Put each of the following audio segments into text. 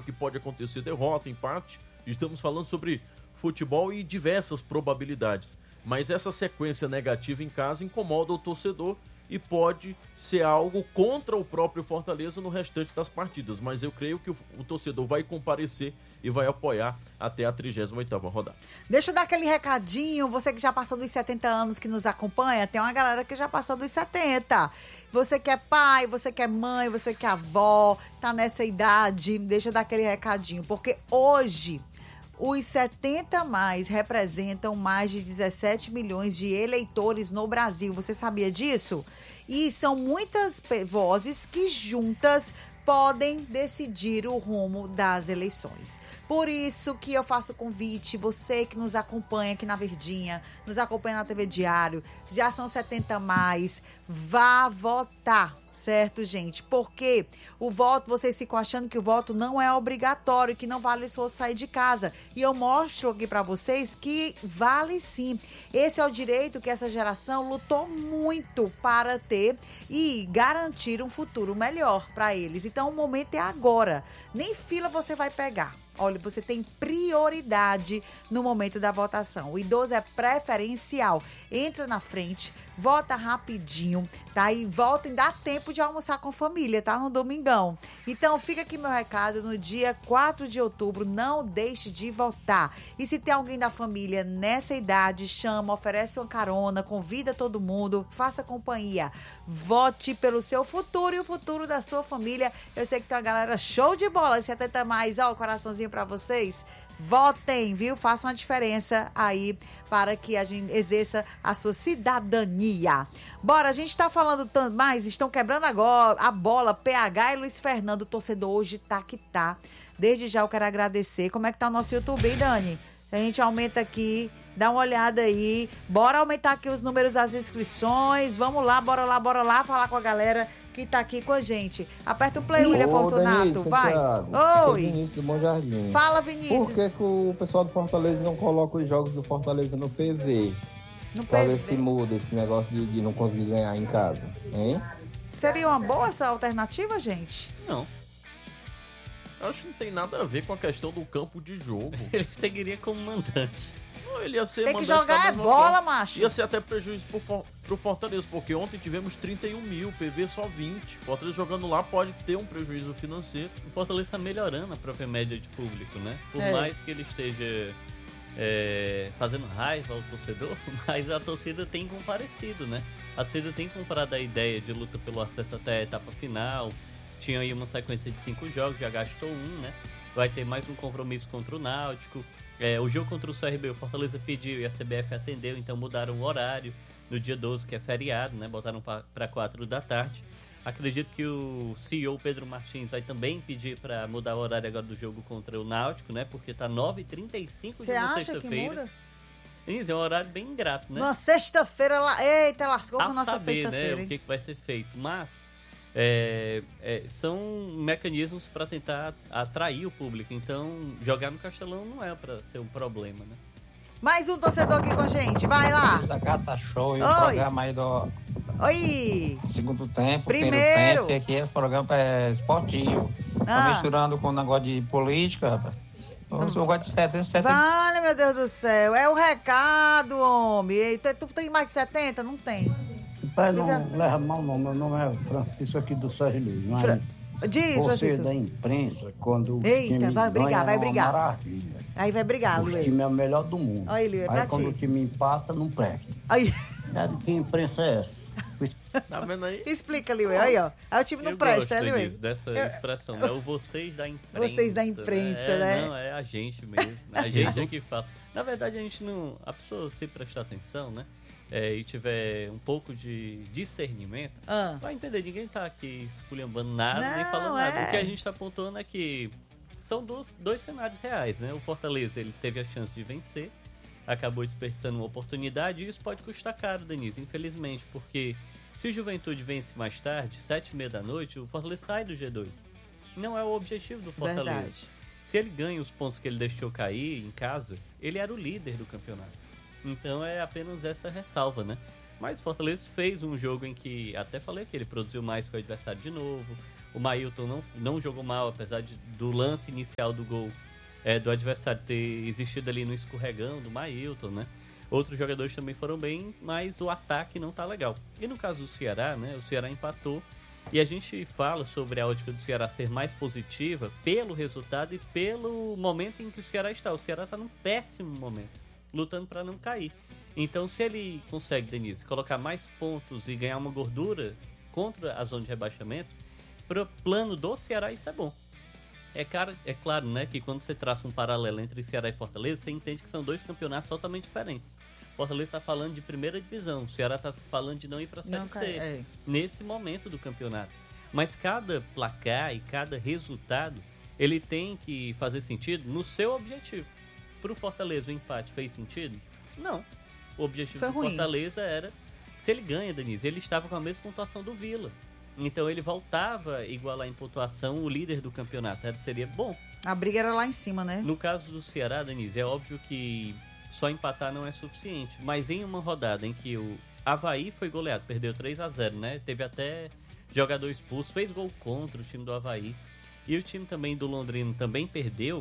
que pode acontecer derrota, empate. Estamos falando sobre futebol e diversas probabilidades. Mas essa sequência negativa em casa incomoda o torcedor e pode ser algo contra o próprio Fortaleza no restante das partidas. Mas eu creio que o torcedor vai comparecer e vai apoiar até a 38ª rodada. Deixa eu dar aquele recadinho, você que já passou dos 70 anos que nos acompanha, tem uma galera que já passou dos 70. Você que é pai, você que é mãe, você que é avó, tá nessa idade, deixa eu dar aquele recadinho, porque hoje os 70 mais representam mais de 17 milhões de eleitores no Brasil. Você sabia disso? E são muitas vozes que juntas podem decidir o rumo das eleições. Por isso que eu faço o convite, você que nos acompanha aqui na Verdinha, nos acompanha na TV Diário, já são 70 mais, vá votar. Certo, gente? Porque o voto, vocês ficam achando que o voto não é obrigatório, que não vale esforço sair de casa. E eu mostro aqui para vocês que vale sim. Esse é o direito que essa geração lutou muito para ter e garantir um futuro melhor para eles. Então o momento é agora. Nem fila você vai pegar. Olha, você tem prioridade no momento da votação. O idoso é preferencial. Entra na frente, vota rapidinho, tá? E volta, dá tempo de almoçar com a família, tá? No domingão. Então, fica aqui meu recado. No dia 4 de outubro, não deixe de votar. E se tem alguém da família nessa idade, chama, oferece uma carona, convida todo mundo, faça companhia. Vote pelo seu futuro e o futuro da sua família. Eu sei que tem uma galera show de bola, 70 mais, ó, o coraçãozinho pra vocês. Votem, viu? Façam a diferença aí para que a gente exerça a sua cidadania. Bora, a gente tá falando tanto mais, estão quebrando agora a bola, PH e Luiz Fernando, o torcedor hoje tá que tá. Desde já eu quero agradecer. Como é que tá o nosso YouTube, hein, Dani? A gente aumenta aqui, dá uma olhada aí. Bora aumentar aqui os números das inscrições. Vamos lá, bora lá falar com a galera que tá aqui com a gente. Aperta o play, William Fortunato, Denise, vai. Thiago, Oi. Vinícius do Bom Jardim. Fala, Vinícius. Por que o pessoal do Fortaleza não coloca os jogos do Fortaleza no PV? No Pra ver PV. se muda esse negócio de não conseguir ganhar em casa, hein? Seria uma boa essa alternativa, gente? Não. Eu acho que não tem nada a ver com a questão do campo de jogo. Ele seguiria como mandante. Não, ele ia ser Tem que mandante jogar da é mesma bola, forma. macho. Ia ser até prejuízo pro Fortaleza, porque ontem tivemos 31 mil, PV só 20. Fortaleza jogando lá pode ter um prejuízo financeiro. O Fortaleza está melhorando a própria média de público, né? Por É. mais que ele esteja fazendo raiva ao torcedor, mas a torcida tem comparecido, né? A torcida tem comprado a ideia de luta pelo acesso até a etapa final. Tinha aí uma sequência de 5 jogos, já gastou um, né? Vai ter mais um compromisso contra o Náutico. O jogo contra o CRB, o Fortaleza pediu e a CBF atendeu, então mudaram o horário no dia 12, que é feriado, né? Botaram para 4 da tarde. Acredito que o CEO Pedro Martins vai também pedir para mudar o horário agora do jogo contra o Náutico, né? Porque tá 9h35 Você na acha que sexta-feira. muda? Isso, é um horário bem ingrato, né? Na sexta-feira, eita, lascou com a A nossa saber, né, sexta-feira, o hein? que vai ser feito. Mas são mecanismos para tentar atrair o público. Então, jogar no Castelão não é para ser um problema, né? Mais um torcedor aqui com a gente, vai lá. Zacata Show e o Oi. programa aí do Oi. segundo tempo, Primeiro. tempo, que aqui é programa esportivo. Tá misturando com o negócio de política, rapaz. Eu gosto de 70. Vale, meu Deus do céu. É o recado, homem. Eita, tu tem mais de 70? Não tem. Pai, não leva mal não. Meu nome é Francisco aqui do Sérgio Luiz. Mas Diz, você Francisco. da imprensa, quando o Eita, time vai brigar, ganha, vai é uma brigar. maravilha. Aí vai brigar, O Luiz. time é o melhor do mundo. Olha aí, Luiz, é pra Aí quando ti. o time empata, não presta. Aí. Que imprensa é essa? Tá vendo aí? Explica, Luiz. Aí, ó. Aí o time não Eu presta, gosto, né, Luiz? Denise, dessa expressão, né? O vocês da imprensa. Vocês da imprensa, né? Não, é a gente mesmo. Né? A gente é que fala. Na verdade, a gente não... A pessoa, se prestar atenção, né? E tiver um pouco de discernimento, vai entender. Ninguém tá aqui esculhambando nada, nem falando nada. O que a gente tá apontando é que são dois cenários reais, né? O Fortaleza, ele teve a chance de vencer, acabou desperdiçando uma oportunidade, e isso pode custar caro, Denise, infelizmente, porque se o Juventude vence mais tarde, 7h30 da noite, o Fortaleza sai do G2. Não é o objetivo do Fortaleza. Verdade. Se ele ganha os pontos que ele deixou cair em casa, ele era o líder do campeonato. Então é apenas essa ressalva, né? Mas o Fortaleza fez um jogo em que, até falei que ele produziu mais que o adversário de novo. O Mailton não jogou mal, apesar do lance inicial do gol do adversário ter existido ali no escorregão do Mailton, né? Outros jogadores também foram bem, mas o ataque não tá legal. E no caso do Ceará, né? O Ceará empatou. E a gente fala sobre a ótica do Ceará ser mais positiva pelo resultado e pelo momento em que o Ceará está. O Ceará está num péssimo momento, lutando para não cair. Então, se ele consegue, Denise, colocar mais pontos e ganhar uma gordura contra a zona de rebaixamento, para o plano do Ceará isso é bom. É claro, né, que quando você traça um paralelo entre Ceará e Fortaleza, você entende que são dois campeonatos totalmente diferentes. Fortaleza está falando de primeira divisão, o Ceará está falando de não ir para a Série C, nesse momento do campeonato. Mas cada placar e cada resultado, ele tem que fazer sentido no seu objetivo. Para o Fortaleza, o empate fez sentido? Não. O objetivo do Fortaleza era, se ele ganha, Denise, ele estava com a mesma pontuação do Vila. Então ele voltava a igualar em pontuação o líder do campeonato. Seria bom. A briga era lá em cima, né? No caso do Ceará, Denise, é óbvio que só empatar não é suficiente. Mas em uma rodada em que o Avaí foi goleado, perdeu 3-0, né? Teve até jogador expulso, fez gol contra o time do Avaí. E o time também do Londrina também perdeu.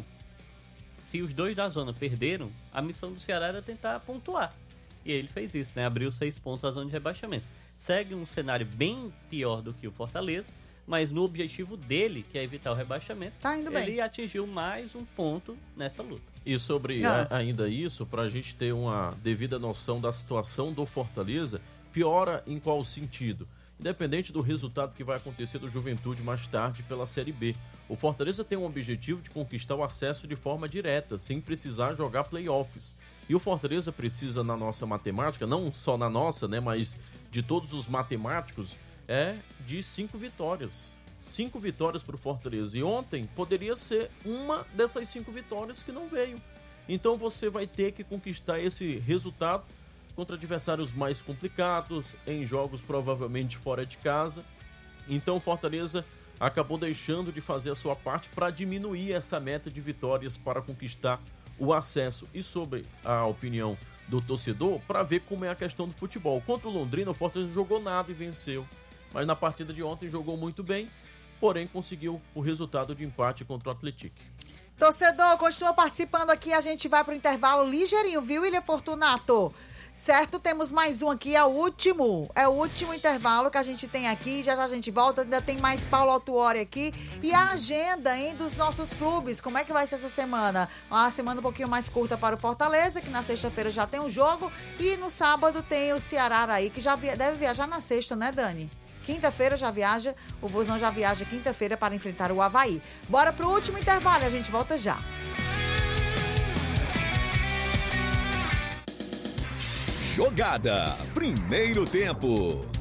Se os dois da zona perderam, a missão do Ceará era tentar pontuar. E ele fez isso, né? Abriu 6 pontos da zona de rebaixamento. Segue um cenário bem pior do que o Fortaleza, mas no objetivo dele, que é evitar o rebaixamento, ele atingiu mais um ponto nessa luta. E sobre ainda isso, para a gente ter uma devida noção da situação do Fortaleza, piora em qual sentido? Independente do resultado que vai acontecer do Juventude mais tarde pela Série B. O Fortaleza tem um objetivo de conquistar o acesso de forma direta, sem precisar jogar playoffs. E o Fortaleza precisa, na nossa matemática, não só na nossa, né, mas de todos os matemáticos, de 5 vitórias. 5 vitórias para o Fortaleza. E ontem poderia ser uma dessas 5 vitórias que não veio. Então você vai ter que conquistar esse resultado contra adversários mais complicados, em jogos provavelmente fora de casa. Então o Fortaleza acabou deixando de fazer a sua parte para diminuir essa meta de vitórias para conquistar o acesso. E sobre a opinião do torcedor, para ver como é a questão do futebol. Contra o Londrina, o Fortaleza não jogou nada e venceu. Mas na partida de ontem jogou muito bem, porém conseguiu o resultado de empate contra o Atlético. Torcedor, continua participando aqui, a gente vai pro intervalo ligeirinho, viu, William Fortunato? Certo, temos mais um aqui, é o último intervalo que a gente tem aqui, já a gente volta, ainda tem mais Paulo Autuori aqui, e a agenda, hein, dos nossos clubes, como é que vai ser essa semana? Uma semana um pouquinho mais curta para o Fortaleza, que na sexta-feira já tem um jogo, e no sábado tem o Ceará aí, que já deve viajar na sexta, né, Dani? Quinta-feira já viaja, o Vozão já viaja quinta-feira para enfrentar o Avaí. Bora pro último intervalo, a gente volta já. Jogada, primeiro tempo.